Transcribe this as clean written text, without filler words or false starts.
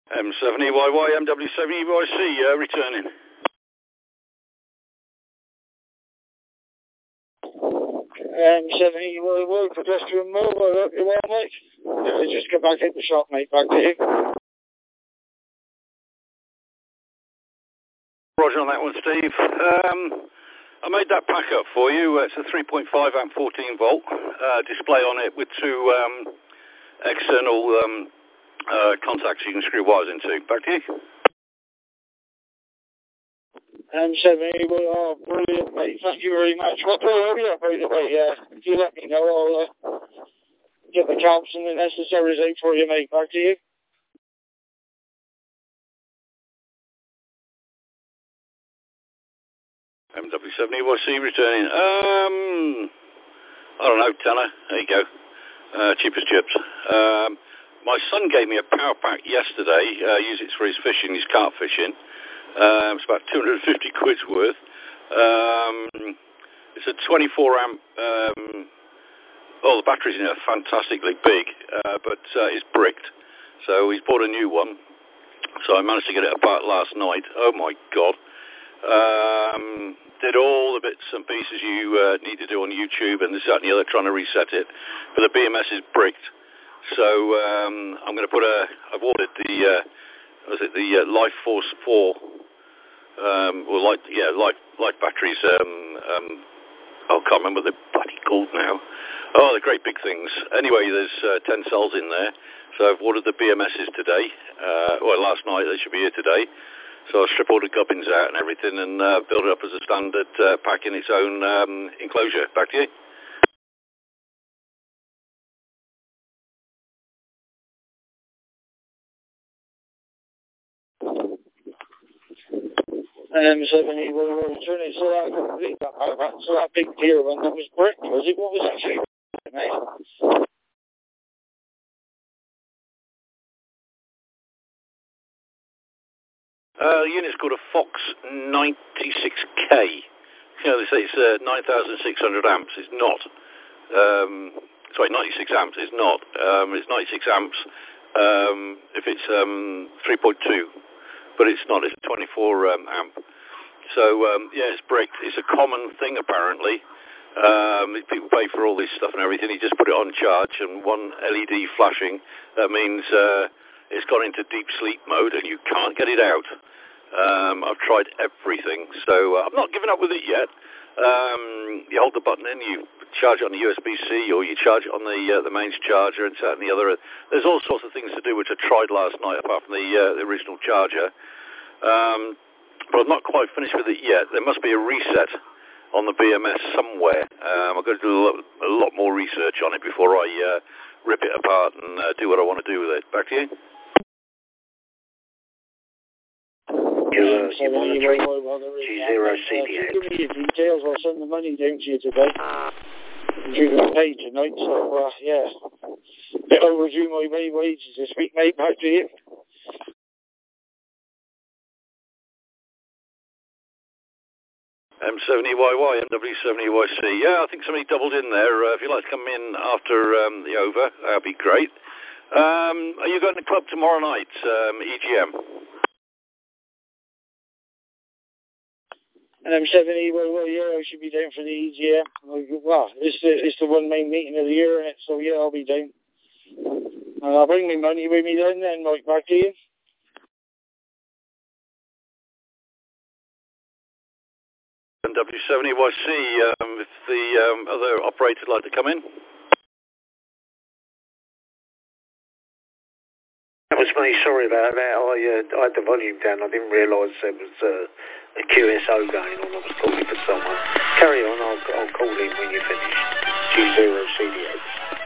M7EYY, MW7EYC, returning. M7EYY, pedestrian mobile, up you well, mate? Yeah, just get back in the shop, mate, back to you. Roger on that one, Steve. I made that pack up for you. It's a 3.5 amp 14 volt display on it with two external contacts you can screw wires into. Back to you. M7EYY, oh, brilliant, mate. Thank you very much. What do I owe you, by the way? If you let me know, I'll get the caps and the necessaries out for you, mate. Back to you. MW7EYC returning. I don't know, tenner. There you go. Cheap as chips. My son gave me a power pack yesterday. Used it for his fishing, his carp fishing. It's about 250 quid's worth. It's a 24 amp. The batteries in it are fantastically big, but it's bricked. So he's bought a new one. So I managed to get it apart last night. Oh my God. Did all the bits and pieces you need to do on YouTube and this, that, and the other, trying to reset it. But the BMS is bricked. So I'm going to put I've ordered the Life Force 4, light batteries. I can't remember what they're bloody called now. Oh, they're great big things. Anyway, there's 10 cells in there. So I've ordered the BMSs today. Last night. They should be here today. So I'll strip all the gubbins out and everything and build it up as a standard pack in its own enclosure. Back to you. M7EYY returning. So that big gear one, that was brick, was it? What was that, mate? The unit's called a Fox 96K. You know, they say it's 9,600 amps. It's not. 96 amps. It's not. It's 96 amps if it's 3.2, but it's not. It's 24 amp. So, it's bricked. It's a common thing, apparently. People pay for all this stuff and everything. You just put it on charge and one LED flashing. That means it's gone into deep sleep mode and you can't get it out. I've tried everything, so I'm not giving up with it yet. You hold the button in, you charge it on the USB-C, or you charge it on the mains charger and that and the other. There's all sorts of things to do which I tried last night, apart from the original charger. But I'm not quite finished with it yet. There must be a reset on the BMS somewhere. I've got to do a lot more research on it before I rip it apart and do what I want to do with it. Back to you. You're monitoring G0CDX. Give me your details, I'll send the money down to you today. I'm due to pay tonight, so bit overdue my wages this week, mate. Back to you. M7EYY, MW7EYC. Yeah, I think somebody doubled in there. If you'd like to come in after the over, that'd be great. Are you going to the club tomorrow night, EGM? And M7EYY, I should be down for the EGM. Well, it's the one main meeting of the year, innit? So I'll be down. And I'll bring my money with me then, Mike. Back to you. MW7EYC, if the other operator would like to come in. That was me, sorry about that. I had the volume down. I didn't realise there was a QSO going on. I was calling for someone. Carry on, I'll call in when you're finished. G0CDX.